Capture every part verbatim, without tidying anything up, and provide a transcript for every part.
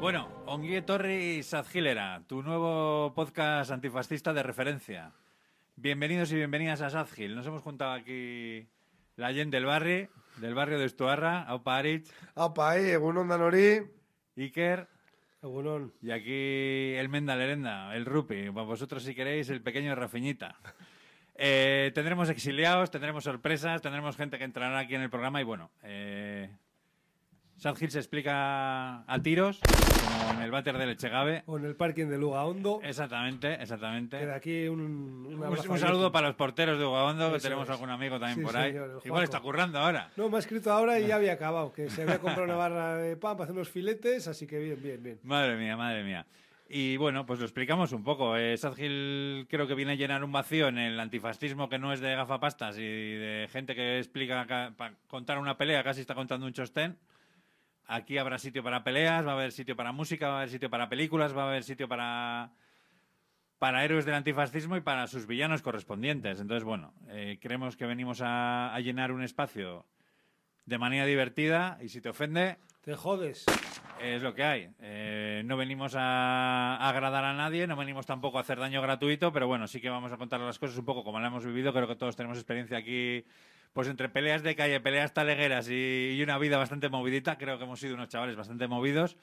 Bueno, Ongi etorri Sadgilera, tu nuevo podcast antifascista de referencia. Bienvenidos y bienvenidas a Sadgil. Nos hemos juntado aquí la gente del barrio, del barrio de Estuarra, Aupa Aritz, Aupa, eh, egunon danori. Iker, Egunon. y aquí el Menda Lerenda, el Rupi, vosotros si queréis el pequeño Rafiñita. Eh, tendremos exiliados, tendremos sorpresas, tendremos gente que entrará aquí en el programa y bueno, eh, Sadgil se explica a tiros, como en el váter del Echegave. O en el parking de Lugaondo. Exactamente, exactamente. Queda aquí un, un, un, un saludo para los porteros de Lugaondo, que Eso tenemos es. algún amigo también Sí, por ahí. señor, Igual está currando ahora. No, me ha escrito ahora y ya había acabado, que se había comprado una barra de pan para hacer unos filetes, así que bien, bien, bien. Madre mía, madre mía. Y bueno, pues lo explicamos un poco. Eh, Sadgil creo que viene a llenar un vacío en el antifascismo que no es de gafapastas y de gente que explica ca- para contar una pelea, casi está contando un chostén. Aquí habrá sitio para peleas, va a haber sitio para música, va a haber sitio para películas, va a haber sitio para, para héroes del antifascismo y para sus villanos correspondientes. Entonces, bueno, eh, creemos que venimos a, a llenar un espacio de manera divertida y si te ofende, Te jodes. es lo que hay. Eh, no venimos a, a agradar a nadie, no venimos tampoco a hacer daño gratuito, pero bueno, sí que vamos a contar las cosas un poco como las hemos vivido. Creo que todos tenemos experiencia aquí, pues entre peleas de calle, peleas talegueras y, y una vida bastante movidita. Creo que hemos sido unos chavales bastante movidos.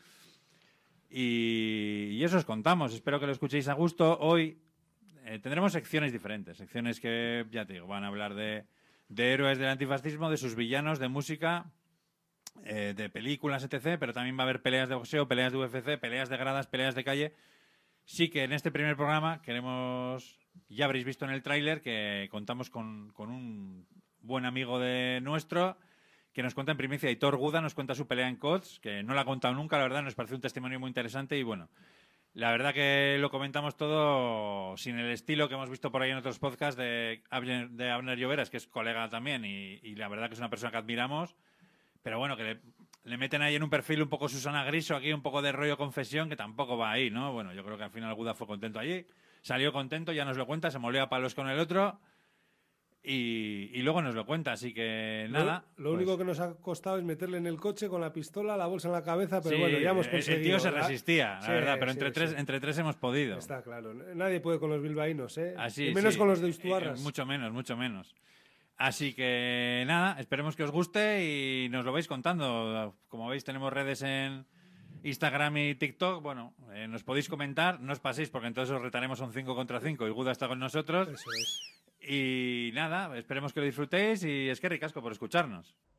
Y, y eso os contamos. Espero que lo escuchéis a gusto. Hoy eh, tendremos secciones diferentes, secciones que, ya te digo, van a hablar de, de héroes del antifascismo, de sus villanos, de música, Eh, de películas, etcétera, pero también va a haber peleas de boxeo, peleas de U F C, peleas de gradas, peleas de calle. Sí que en este primer programa queremos, ya habréis visto en el tráiler, que contamos con, con un buen amigo de nuestro, que nos cuenta en primicia, Aitor Guda, nos cuenta su pelea en C O D S, que no la ha contado nunca, la verdad, nos parece un testimonio muy interesante y bueno, la verdad que lo comentamos todo sin el estilo que hemos visto por ahí en otros podcasts de Abner, de Abner Lloveras, que es colega también y, y la verdad que es una persona que admiramos. Pero bueno, que le, le meten ahí en un perfil un poco Susana Griso, aquí un poco de rollo confesión, que tampoco va ahí, ¿no? Bueno, yo creo que al final Guda fue contento allí, salió contento, ya nos lo cuenta, se molió a palos con el otro y, y luego nos lo cuenta, así que nada. Lo, lo pues, único que nos ha costado es meterle en el coche con la pistola, la bolsa en la cabeza, pero sí, bueno, ya hemos el- conseguido. El tío se ¿verdad? resistía, la Sí, verdad, pero sí, entre, tres, sí. entre tres hemos podido. Está claro. Nadie puede con los bilbaínos, ¿eh? Así, y menos sí. con los de Eh, Istuarras. mucho menos, mucho menos. Así que nada, esperemos que os guste y nos lo vais contando. Como veis, tenemos redes en Instagram y TikTok. Bueno, eh, nos podéis comentar, no os paséis porque entonces os retaremos un cinco contra cinco y Guda está con nosotros. Eso es. Y nada, esperemos que lo disfrutéis y es que ricasco por escucharnos.